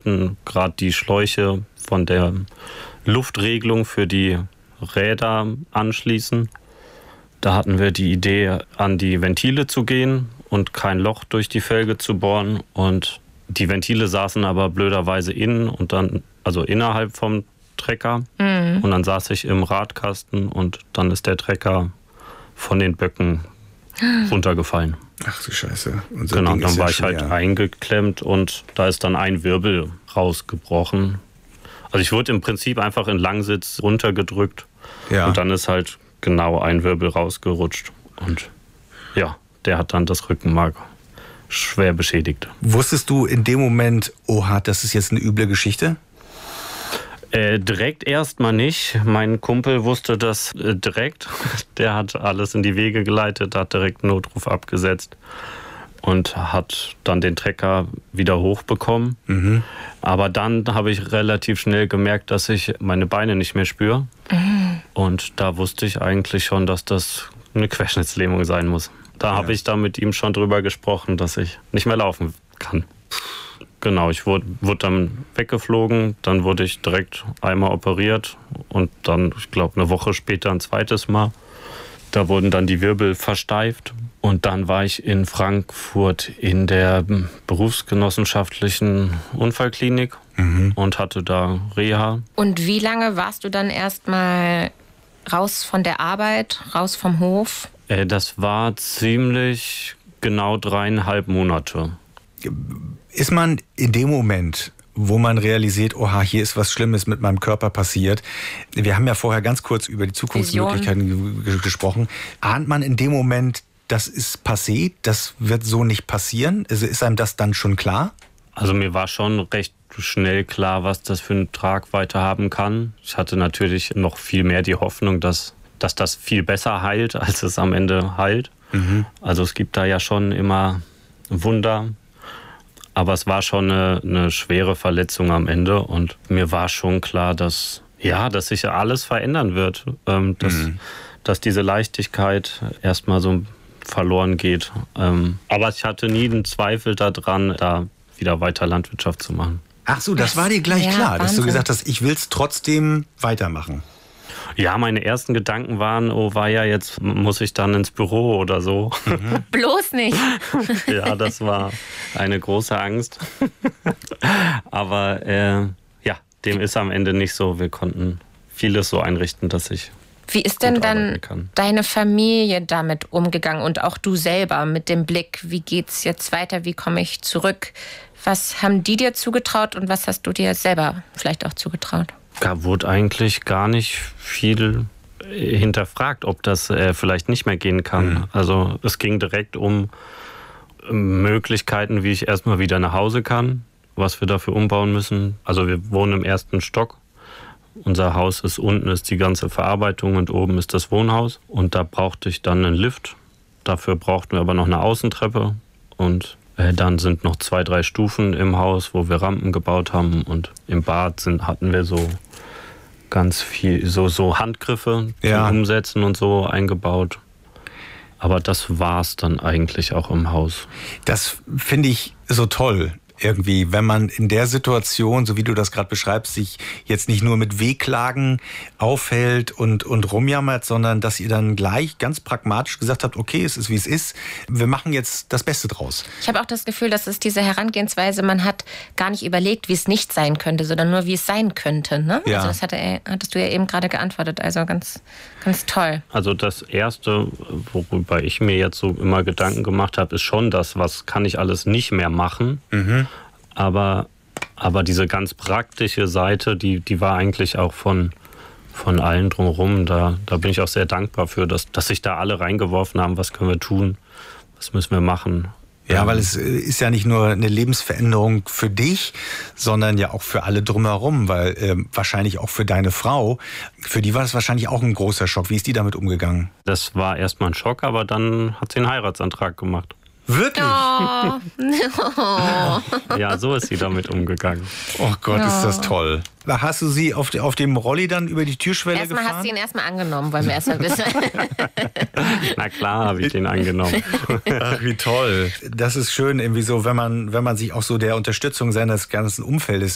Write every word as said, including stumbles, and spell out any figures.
wollten gerade die Schläuche von der Luftregelung für die Räder anschließen. Da hatten wir die Idee, an die Ventile zu gehen und kein Loch durch die Felge zu bohren. Und die Ventile saßen aber blöderweise innen und dann, also innerhalb vom Trecker. Mhm. Und dann saß ich im Radkasten und dann ist der Trecker von den Böcken runtergefallen. Ach du Scheiße. Und so genau, Ding dann ist war ja ich halt schwer. eingeklemmt und da ist dann ein Wirbel rausgebrochen. Also ich wurde im Prinzip einfach in Langsitz runtergedrückt Ja. und dann ist halt genau ein Wirbel rausgerutscht. Und ja, der hat dann das Rückenmark schwer beschädigt. Wusstest du in dem Moment, oha, das ist jetzt eine üble Geschichte? Äh, direkt erstmal nicht. Mein Kumpel wusste das äh, direkt. Der hat alles in die Wege geleitet, hat direkt einen Notruf abgesetzt und hat dann den Trecker wieder hochbekommen. Mhm. Aber dann habe ich relativ schnell gemerkt, dass ich meine Beine nicht mehr spüre. Mhm. Und da wusste ich eigentlich schon, dass das eine Querschnittslähmung sein muss. Da ja. habe ich dann mit ihm schon drüber gesprochen, dass ich nicht mehr laufen kann. Genau, ich wurde, wurde dann weggeflogen, dann wurde ich direkt einmal operiert und dann, ich glaube, eine Woche später ein zweites Mal. Da wurden dann die Wirbel versteift und dann war ich in Frankfurt in der berufsgenossenschaftlichen Unfallklinik mhm. und hatte da Reha. Und wie lange warst du dann erstmal raus von der Arbeit, raus vom Hof? Äh, das war ziemlich genau dreieinhalb Monate. Ist man in dem Moment, wo man realisiert, oha, hier ist was Schlimmes mit meinem Körper passiert. Wir haben ja vorher ganz kurz über die Zukunftsmöglichkeiten g- gesprochen. Ahnt man in dem Moment, das ist passé, das wird so nicht passieren? Also ist einem das dann schon klar? Also mir war schon recht schnell klar, was das für eine Tragweite haben kann. Ich hatte natürlich noch viel mehr die Hoffnung, dass, dass das viel besser heilt, als es am Ende heilt. Mhm. Also es gibt da ja schon immer Wunder. Aber es war schon eine, eine schwere Verletzung am Ende und mir war schon klar, dass, ja, dass sich alles verändern wird. Ähm, dass, mhm. dass diese Leichtigkeit erstmal so verloren geht. Ähm, aber ich hatte nie einen Zweifel daran, da wieder weiter Landwirtschaft zu machen. Ach so, das war dir gleich ja, klar, Wahnsinn. dass du gesagt hast, ich will es trotzdem weitermachen. Ja, meine ersten Gedanken waren, oh war ja, jetzt muss ich dann ins Büro oder so. Mhm. Bloß nicht. Ja, das war eine große Angst. Aber äh, ja, dem ist am Ende nicht so. Wir konnten vieles so einrichten, dass ich Wie ist denn dann deine Familie damit umgegangen und auch du selber mit dem Blick, wie geht's jetzt weiter, wie komme ich zurück? Was haben die dir zugetraut und was hast du dir selber vielleicht auch zugetraut? Da wurde eigentlich gar nicht viel hinterfragt, ob das äh, vielleicht nicht mehr gehen kann. Mhm. Also es ging direkt um Möglichkeiten, wie ich erstmal wieder nach Hause kann, was wir dafür umbauen müssen. Also wir wohnen im ersten Stock. Unser Haus ist unten, ist die ganze Verarbeitung und oben ist das Wohnhaus. Und da brauchte ich dann einen Lift. Dafür brauchten wir aber noch eine Außentreppe. Und äh, dann sind noch zwei, drei Stufen im Haus, wo wir Rampen gebaut haben. Und im Bad sind, hatten wir so ganz viel, so, so Handgriffe ja. zum Umsetzen und so eingebaut. Aber das war's dann eigentlich auch im Haus. Das finde ich so toll. Irgendwie, wenn man in der Situation, so wie du das gerade beschreibst, sich jetzt nicht nur mit Wehklagen aufhält und, und rumjammert, sondern dass ihr dann gleich ganz pragmatisch gesagt habt, okay, es ist wie es ist, wir machen jetzt das Beste draus. Ich habe auch das Gefühl, dass es diese Herangehensweise, man hat gar nicht überlegt, wie es nicht sein könnte, sondern nur, wie es sein könnte. Ne? Ja. Also das hatte, hattest du ja eben gerade geantwortet, also ganz, ganz toll. Also das Erste, worüber ich mir jetzt so immer Gedanken gemacht habe, ist schon das, was kann ich alles nicht mehr machen. Mhm. Aber, aber diese ganz praktische Seite, die, die war eigentlich auch von, von allen drumherum. Da, da bin ich auch sehr dankbar für, dass, dass sich da alle reingeworfen haben, was können wir tun, was müssen wir machen. Ja, weil es ist ja nicht nur eine Lebensveränderung für dich, sondern ja auch für alle drumherum, weil äh, wahrscheinlich auch für deine Frau, für die war das wahrscheinlich auch ein großer Schock. Wie ist die damit umgegangen? Das war erstmal ein Schock, aber dann hat sie einen Heiratsantrag gemacht. Wirklich? Oh. Ja, so ist sie damit umgegangen. Oh Gott, ist das toll. Hast du sie auf, auf dem Rolli dann über die Türschwelle erstmal gefahren? Hast du ihn erstmal angenommen, wollen wir erstmal wissen. Na klar, habe ich den angenommen. Ach, wie toll. Das ist schön, irgendwie so, wenn man, wenn man sich auch so der Unterstützung seines ganzen Umfeldes